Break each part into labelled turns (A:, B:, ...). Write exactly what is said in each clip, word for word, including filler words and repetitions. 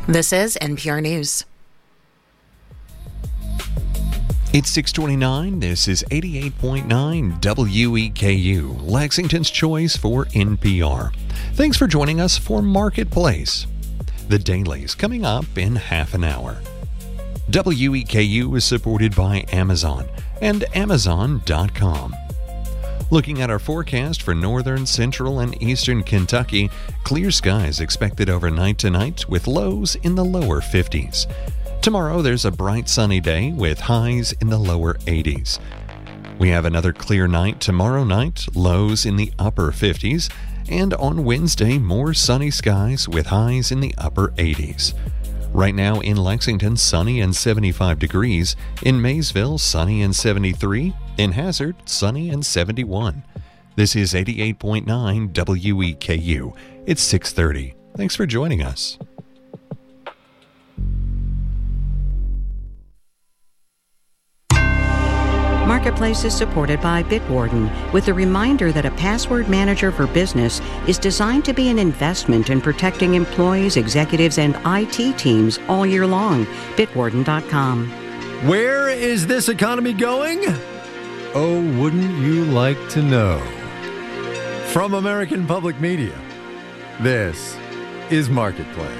A: This is N P R News.
B: It's six twenty-nine. This is eighty-eight point nine W E K U, Lexington's choice for N P R. Thanks for joining us for Marketplace. The Daily's coming up in half an hour. W E K U is supported by Amazon and Amazon dot com. Looking at our forecast for northern, central, and eastern Kentucky, clear skies expected overnight tonight with lows in the lower fifties. Tomorrow there's a bright sunny day with highs in the lower eighties. We have another clear night tomorrow night, lows in the upper fifties, and on Wednesday more sunny skies with highs in the upper eighties. Right now in Lexington, sunny and seventy-five degrees. In Maysville, sunny and seventy-three. In Hazard, sunny and seventy-one. This is eighty-eight point nine W E K U. It's six thirty. Thanks for joining us.
C: Marketplace is supported by Bitwarden, with a reminder that a password manager for business is designed to be an investment in protecting employees, executives, and I T teams all year long. Bitwarden dot com.
D: Where is this economy going? Oh, wouldn't you like to know? From American Public Media, this is Marketplace.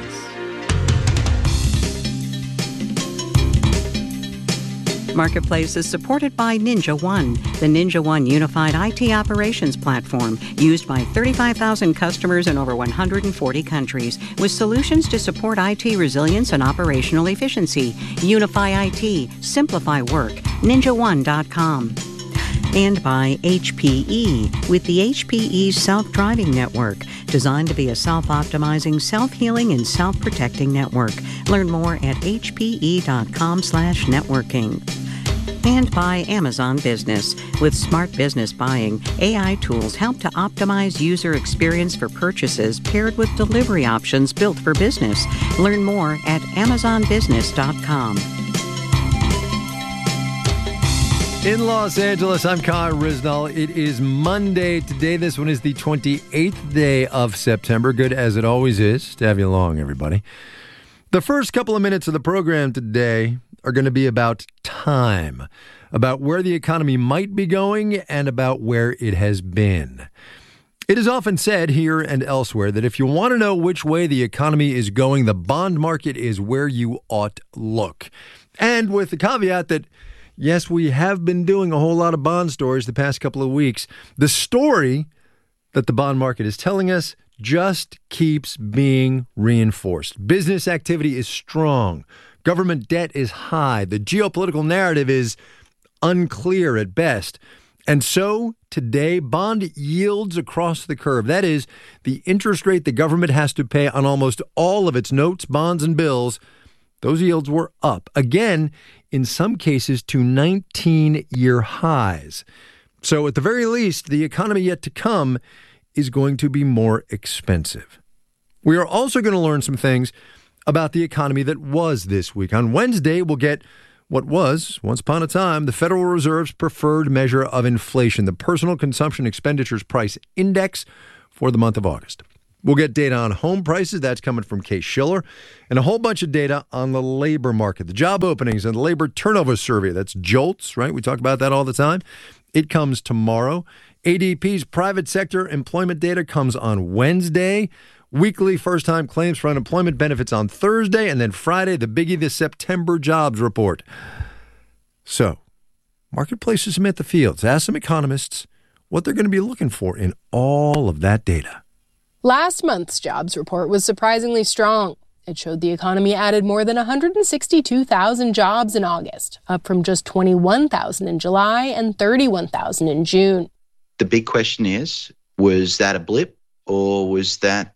C: Marketplace is supported by Ninja One, the Ninja One unified I T operations platform used by thirty-five thousand customers in over one hundred forty countries, with solutions to support I T resilience and operational efficiency. Unify I T, simplify work. Ninja One dot com. And by H P E, with the H P E Self-Driving Network, designed to be a self-optimizing, self-healing, and self-protecting network. Learn more at H P E dot com slash networking. And by Amazon Business. With smart business buying, A I tools help to optimize user experience for purchases paired with delivery options built for business. Learn more at Amazon Business dot com.
D: In Los Angeles, I'm Kai Risnall. It is Monday today. This one is the twenty-eighth day of September. Good as it always is to have you along, everybody. The first couple of minutes of the program today are going to be about time, about where the economy might be going and about where it has been. It is often said here and elsewhere that if you want to know which way the economy is going, the bond market is where you ought to look. And with the caveat that yes, we have been doing a whole lot of bond stories the past couple of weeks. The story that the bond market is telling us just keeps being reinforced. Business activity is strong. Government debt is high. The geopolitical narrative is unclear at best. And so today, bond yields across the curve. That is, the interest rate the government has to pay on almost all of its notes, bonds, and bills, those yields were up. Again, in some cases to nineteen-year highs. So at the very least, the economy yet to come is going to be more expensive. We are also going to learn some things about the economy that was this week. On Wednesday, we'll get what was, once upon a time, the Federal Reserve's preferred measure of inflation, the Personal Consumption Expenditures Price Index for the month of August. We'll get data on home prices. That's coming from Case-Shiller. And a whole bunch of data on the labor market, the job openings and the labor turnover survey. That's JOLTS, right? We talk about that all the time. It comes tomorrow. A D P's private sector employment data comes on Wednesday. Weekly first-time claims for unemployment benefits on Thursday. And then Friday, the biggie, the September jobs report. So, Marketplace is Samantha Fields. Ask some economists what they're going to be looking for in all of that data.
E: Last month's jobs report was surprisingly strong. It showed the economy added more than one hundred sixty-two thousand jobs in August, up from just twenty-one thousand in July and thirty-one thousand in June.
F: The big question is, was that a blip or was that